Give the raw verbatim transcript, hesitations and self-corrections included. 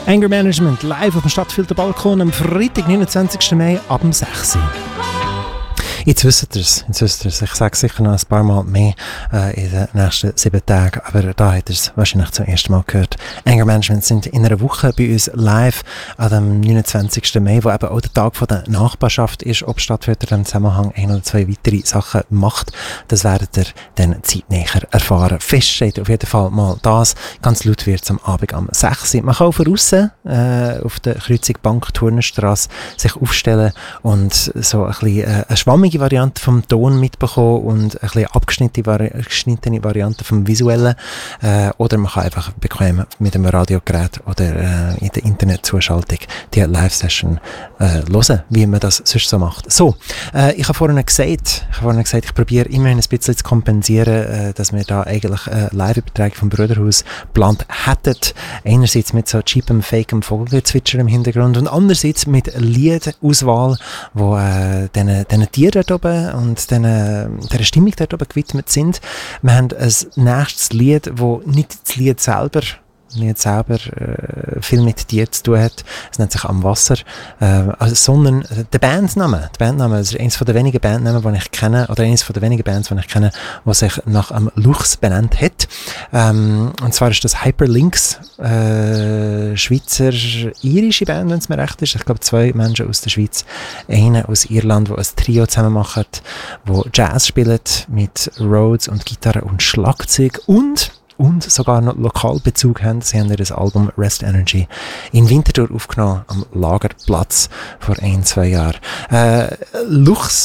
Anger Management live auf dem Stadtfilter Balkon am Freitag, neunundzwanzigsten Mai ab um sechs Uhr. Jetzt wisst ihr es, jetzt wisst ihr es. Ich sage sicher noch ein paar Mal mehr äh, in den nächsten sieben Tagen, aber da habt ihr es wahrscheinlich zum ersten Mal gehört. Anger Management sind in einer Woche bei uns live an dem neunundzwanzigsten Mai, wo eben auch der Tag von der Nachbarschaft ist. Ob Stadtfilter im Zusammenhang ein oder zwei weitere Sachen macht, das werdet ihr dann zeitnäher erfahren. Fest steht auf jeden Fall mal das. Ganz laut wird es am Abend um sechs Uhr. Man kann auch von aussen äh, auf der Kreuzung Bank-Turnenstrasse sich aufstellen und so ein bisschen äh, eine schwammige Variante vom Ton mitbekommen und ein bisschen abgeschnittene, Vari- geschnittene Variante vom Visuellen. Äh, oder man kann einfach bequem mit einem Radiogerät oder äh, in der Internetzuschaltung die Live-Session äh, hören, wie man das sonst so macht. So, äh, ich habe vorhin gesagt, ich habe vorhin gesagt, ich probiere immerhin ein bisschen zu kompensieren, äh, dass wir da eigentlich eine Live-Übertragung vom Brüderhaus geplant hätten. Einerseits mit so cheapem, fakem Vogelgezwitscher im Hintergrund und andererseits mit Liedauswahl, wo äh, diesen, diesen Tieren dort oben und diesen, dieser Stimmung dort oben gewidmet sind. Wir haben ein nächstes Lied, das nicht das Lied selber nicht selber äh, viel mit dir zu tun hat. Es nennt sich «Am Wasser», äh, also, sondern äh, der Bandname. Der Bandname, das ist eines der wenigen Bandnamen, die ich kenne, oder eines der wenigen Bands, die ich kenne, die sich nach einem Luchs benannt hat. Ähm, und zwar ist das Hyperlinks, äh, Schweizer-irische Band, wenn es mir recht ist. Ich glaube, zwei Menschen aus der Schweiz, einer aus Irland, die ein Trio zusammen machen, wo Jazz spielt mit Rhodes und Gitarre und Schlagzeug und und sogar noch Lokalbezug haben. Sie haben ihr Album Rest Energy in Winterthur aufgenommen, am Lagerplatz vor ein, zwei Jahren. Äh, Luchs